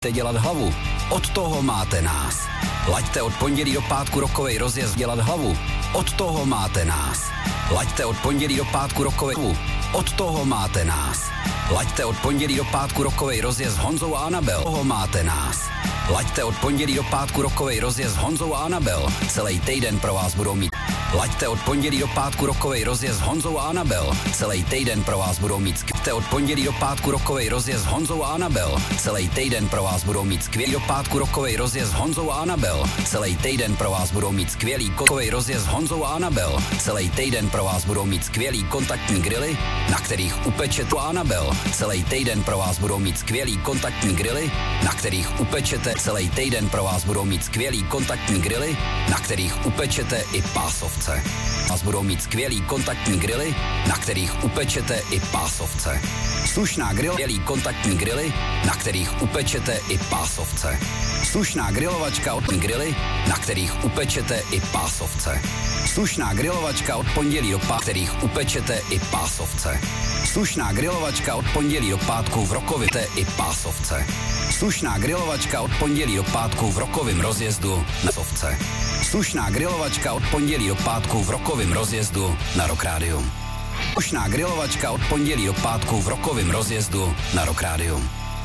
dělat hlavu, od toho máte nás. Laďte od pondělí do pátku rokovej rozjezd dělat hlavu, od toho máte nás. Laďte od pondělí do pátku rokovej hlavu, od toho máte nás. Laďte od pondělí do pátku rokovej rozjezd s Honzou a Anabel, toho máte nás. Laďte od pondělí do pátku rokovej rozjezd s Honzou a Anabel, celý týden pro vás budou mít. Laďte od pondělí do pátku rokovej rozjezd s Honzou a Anabel, celý týden pro vás budou mít. Laďte od pondělí do pátku rokovej rozjezd s Honzou a Anabel, celý týden pro vás budou mít skvělý. Do pátku rokovej rozjezd s Honzou a Anabel, celý týden pro vás budou mít skvělý. Rokovej rozjezd s Honzou a Anabel, celý týden pro vás budou mít skvělý kontaktní grily, na kterých upečete Anabel, celý týden pro vás budou mít skvělý kontaktní grily, na kterých upečete. Celý týden pro vás budou mít skvělý kontaktní grily, na kterých upečete i pásovce. Vás budou mít skvělý kontaktní grily, na kterých upečete i pásovce. Slušná grill, skvělý kontaktní grily, na kterých upečete i pásovce. Slušná grilovačka od grily, na kterých upečete i pásovce. Slušná grilovačka od pondělí do pátku, kterých upečete i pásovce. Slušná grilovačka od pondělí do pátku v Rokovité i pásovce. Slušná grilovačka od pondělí do pátku v rokovém rozjezdu na Sovce. Slušná grilovačka od pondělí do pátku v rokovém rozjezdu na Rock Radio. Slušná grilovačka od pondělí do pátku v rokovém rozjezdu na Rock Radio.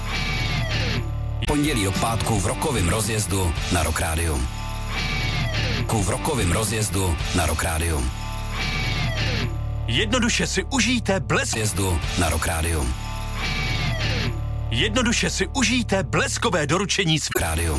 Pondělí do pátku v rokovém rozjezdu na Rock Radio. V rokovém rozjezdu na Rock Radio. Jednoduše si užijte blesk jezdu na Rock Radio. Jednoduše si užijte bleskové doručení své rádio.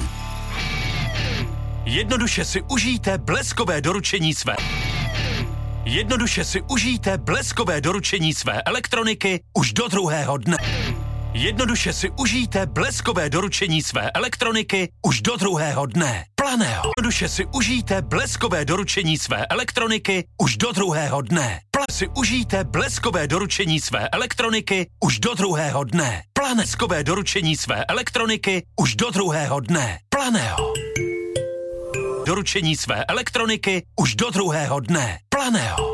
Jednoduše si užijte bleskové doručení své. Jednoduše si užijte bleskové doručení své elektroniky už do druhého dne. Jednoduše si užijte bleskové doručení své elektroniky už do druhého dne. Planého. Jednoduše si užijte bleskové doručení své elektroniky už do druhého dne. Si užijte bleskové doručení své elektroniky už do druhého dne. Bleskové doručení své elektroniky už do druhého dne. Planého. Doručení své elektroniky už do druhého dne. Planého.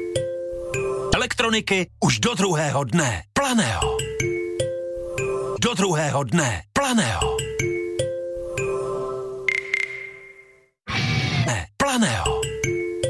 Elektroniky už do druhého dne. Planého. Do druhého dne. Planého.